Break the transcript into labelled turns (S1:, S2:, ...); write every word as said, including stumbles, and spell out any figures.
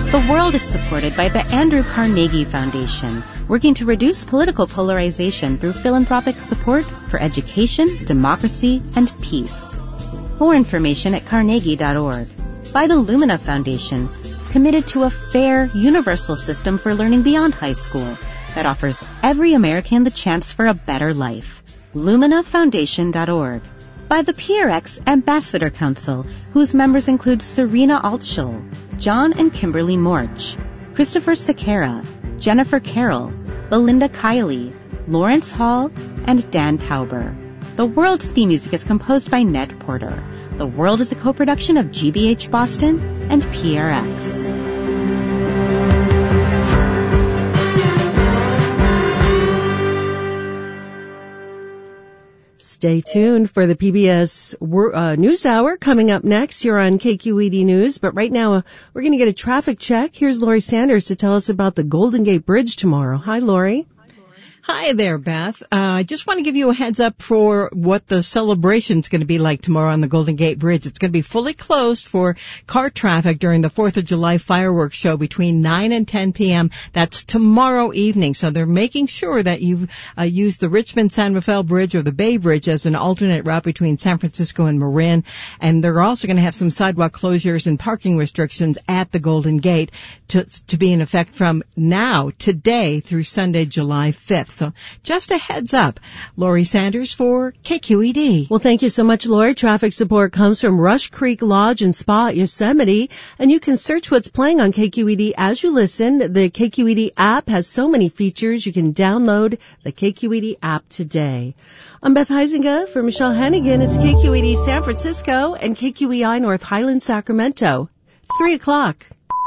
S1: The World is supported by the Andrew Carnegie Foundation, working to reduce political polarization through philanthropic support for education, democracy, and peace. More information at carnegie dot org. By the Lumina Foundation, committed to a fair, universal system for learning beyond high school that offers every American the chance for a better life. lumina foundation dot org. By the P R X Ambassador Council, whose members include Serena Altschul, John and Kimberly Morch, Christopher Sequeira, Jennifer Carroll, Belinda Kiley, Lawrence Hall, and Dan Tauber. The World's theme music is composed by Ned Porter. The World is a co-production of G B H Boston and P R X.
S2: Stay tuned for the P B S uh, News Hour coming up next here on K Q E D News. But right now, uh, we're going to get a traffic check. Here's Lori Sanders to tell us about the Golden Gate Bridge tomorrow. Hi, Lori.
S3: Hi there, Beth. Uh, I just want to give you a heads up for what the celebration's going to be like tomorrow on the Golden Gate Bridge. It's going to be fully closed for car traffic during the fourth of July fireworks show between nine and ten p.m. That's tomorrow evening. So they're making sure that you uh, use the Richmond-San Rafael Bridge or the Bay Bridge as an alternate route between San Francisco and Marin. And they're also going to have some sidewalk closures and parking restrictions at the Golden Gate to, to be in effect from now, today, through Sunday, July fifth. So just a heads up. Lori Sanders for K Q E D.
S2: Well, thank you so much, Lori. Traffic support comes from Rush Creek Lodge and Spa at Yosemite. And you can search what's playing on K Q E D as you listen. The K Q E D app has so many features. You can download the K Q E D app today. I'm Beth Heisinger for Michelle Hannigan. It's K Q E D San Francisco and K Q E I North Highland, Sacramento. It's three o'clock.